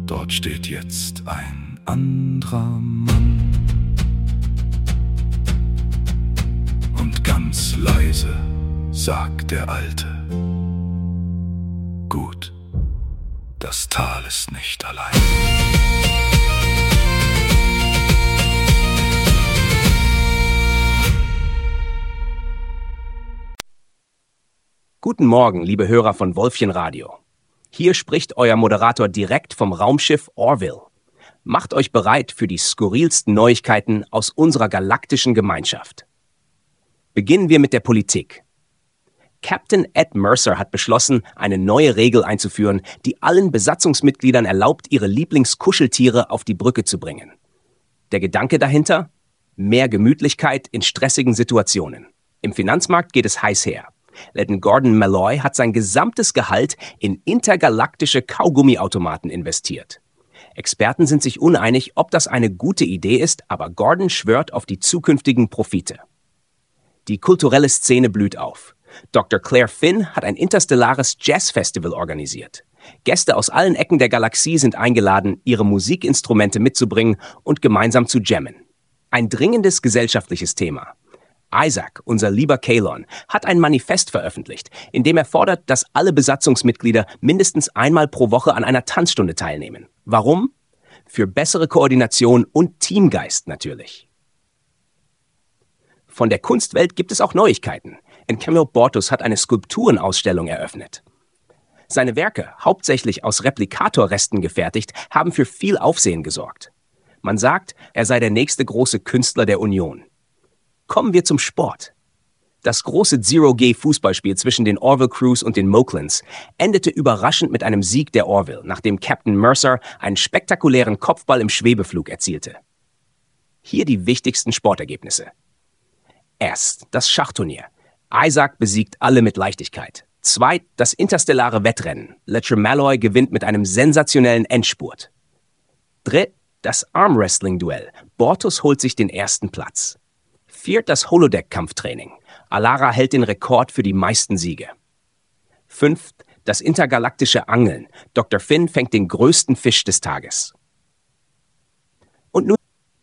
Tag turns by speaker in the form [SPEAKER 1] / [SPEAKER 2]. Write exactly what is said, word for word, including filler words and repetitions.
[SPEAKER 1] Dort steht jetzt ein anderer Mann. Und ganz leise sagt der Alte: Gut, das Tal ist nicht allein.
[SPEAKER 2] Guten Morgen, liebe Hörer von Wolfchen Radio. Hier spricht euer Moderator direkt vom Raumschiff Orville. Macht euch bereit für die skurrilsten Neuigkeiten aus unserer galaktischen Gemeinschaft. Beginnen wir mit der Politik. Captain Ed Mercer hat beschlossen, eine neue Regel einzuführen, die allen Besatzungsmitgliedern erlaubt, ihre Lieblingskuscheltiere auf die Brücke zu bringen. Der Gedanke dahinter? Mehr Gemütlichkeit in stressigen Situationen. Im Finanzmarkt geht es heiß her. Lieutenant Gordon Malloy hat sein gesamtes Gehalt in intergalaktische Kaugummiautomaten investiert. Experten sind sich uneinig, ob das eine gute Idee ist, aber Gordon schwört auf die zukünftigen Profite. Die kulturelle Szene blüht auf. Doktor Claire Finn hat ein interstellares Jazzfestival organisiert. Gäste aus allen Ecken der Galaxie sind eingeladen, ihre Musikinstrumente mitzubringen und gemeinsam zu jammen. Ein dringendes gesellschaftliches Thema. Isaac, unser lieber Kaylon, hat ein Manifest veröffentlicht, in dem er fordert, dass alle Besatzungsmitglieder mindestens einmal pro Woche an einer Tanzstunde teilnehmen. Warum? Für bessere Koordination und Teamgeist natürlich. Von der Kunstwelt gibt es auch Neuigkeiten. Encamil Bortus hat eine Skulpturenausstellung eröffnet. Seine Werke, hauptsächlich aus Replikatorresten gefertigt, haben für viel Aufsehen gesorgt. Man sagt, er sei der nächste große Künstler der Union. Kommen wir zum Sport. Das große Zero-G-Fußballspiel zwischen den Orville Crews und den Moklins endete überraschend mit einem Sieg der Orville, nachdem Captain Mercer einen spektakulären Kopfball im Schwebeflug erzielte. Hier die wichtigsten Sportergebnisse. Erst das Schachturnier. Isaac besiegt alle mit Leichtigkeit. Zweit das interstellare Wettrennen. Lieutenant Malloy gewinnt mit einem sensationellen Endspurt. Dritt das Armwrestling-Duell. Bortus holt sich den ersten Platz. Viert das Holodeck-Kampftraining. Alara hält den Rekord für die meisten Siege. Fünft das intergalaktische Angeln. Doktor Finn fängt den größten Fisch des Tages.